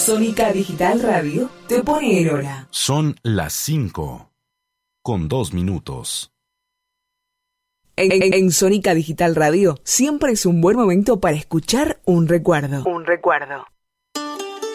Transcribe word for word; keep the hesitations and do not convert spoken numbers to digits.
Sónica Digital Radio te pone en hora. Son las cinco, con dos minutos. En, en, en Sónica Digital Radio siempre es un buen momento para escuchar un recuerdo. Un recuerdo.